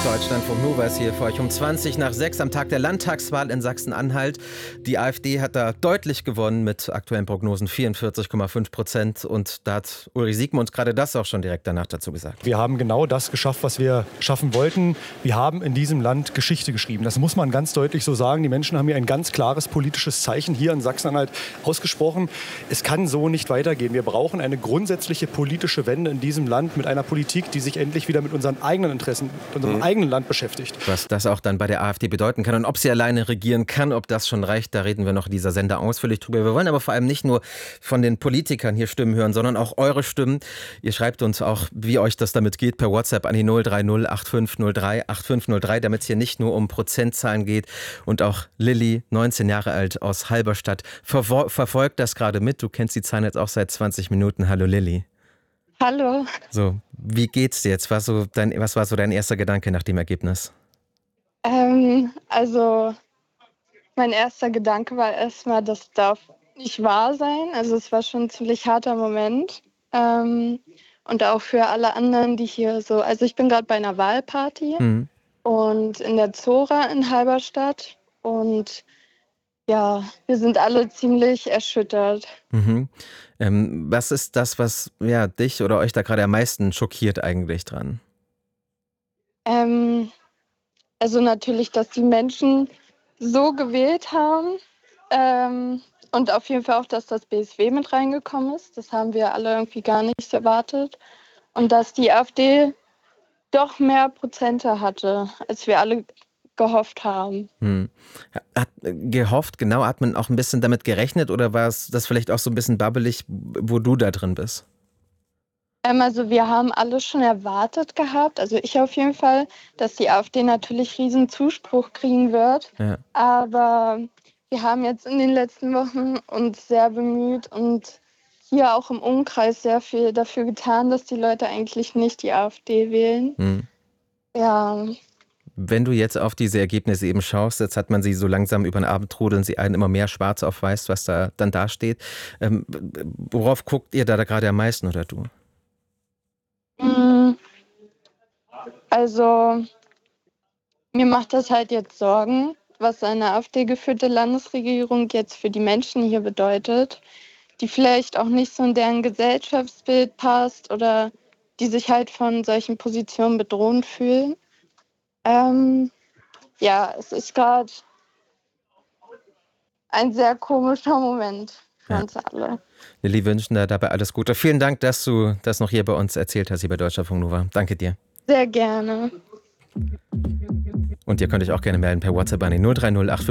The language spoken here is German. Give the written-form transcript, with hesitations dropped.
Deutschlandfunk Nova ist hier für euch um 6:20 am Tag der Landtagswahl in Sachsen-Anhalt. Die AfD hat da deutlich gewonnen mit aktuellen Prognosen 44,5%. Und da hat Ulrich Siegmund gerade das auch schon direkt danach dazu gesagt. Wir haben genau das geschafft, was wir schaffen wollten. Wir haben in diesem Land Geschichte geschrieben. Das muss man ganz deutlich so sagen. Die Menschen haben hier ein ganz klares politisches Zeichen hier in Sachsen-Anhalt ausgesprochen. Es kann so nicht weitergehen. Wir brauchen eine grundsätzliche politische Wende in diesem Land mit einer Politik, die sich endlich wieder mit unseren eigenen Interessen, mit unserem eigenen Land beschäftigt. Was das auch dann bei der AfD bedeuten kann und ob sie alleine regieren kann, ob das schon reicht, da reden wir noch in dieser Sender ausführlich drüber. Wir wollen aber vor allem nicht nur von den Politikern hier Stimmen hören, sondern auch eure Stimmen. Ihr schreibt uns auch, wie euch das damit geht, per WhatsApp an die 030 8503 8503, damit es hier nicht nur um Prozentzahlen geht. Und auch Lilly, 19 Jahre alt, aus Halberstadt, verfolgt das gerade mit. Du kennst die Zahlen jetzt auch seit 20 Minuten. Hallo Lilly. Hallo. So, wie geht's dir jetzt? Was war so dein erster Gedanke nach dem Ergebnis? Also mein erster Gedanke war erstmal, das darf nicht wahr sein. Also es war schon ein ziemlich harter Moment. Und auch für alle anderen, die hier so, also ich bin gerade bei einer Wahlparty und in der Zora in Halberstadt und ja, wir sind alle ziemlich erschüttert. Mhm. Was ist das, was dich oder euch da gerade am meisten schockiert eigentlich dran? Also natürlich, dass die Menschen so gewählt haben und auf jeden Fall auch, dass das BSW mit reingekommen ist. Das haben wir alle irgendwie gar nicht erwartet. Und dass die AfD doch mehr Prozente hatte, als wir alle gehofft haben. Hat gehofft, genau, hat man auch ein bisschen damit gerechnet oder war es das vielleicht auch so ein bisschen babbelig, wo du da drin bist? Also wir haben alles schon erwartet gehabt, also ich auf jeden Fall, dass die AfD natürlich riesen Zuspruch kriegen wird. Ja. Aber wir haben jetzt in den letzten Wochen uns sehr bemüht und hier auch im Umkreis sehr viel dafür getan, dass die Leute eigentlich nicht die AfD wählen. Ja. Wenn du jetzt auf diese Ergebnisse eben schaust, jetzt hat man sie so langsam über den Abend trudeln sie ein, immer mehr schwarz auf weiß, was da dann dasteht. Worauf guckt ihr da gerade am meisten oder du? Also mir macht das halt jetzt Sorgen, was eine AfD-geführte Landesregierung jetzt für die Menschen hier bedeutet, die vielleicht auch nicht so in deren Gesellschaftsbild passt oder die sich halt von solchen Positionen bedroht fühlen. Ja, es ist gerade ein sehr komischer Moment für uns alle. Lilly, wünschen dir dabei alles Gute. Vielen Dank, dass du das noch hier bei uns erzählt hast, hier bei Deutschlandfunk Nova. Danke dir. Sehr gerne. Und ihr könnt euch auch gerne melden per WhatsApp an die 030 85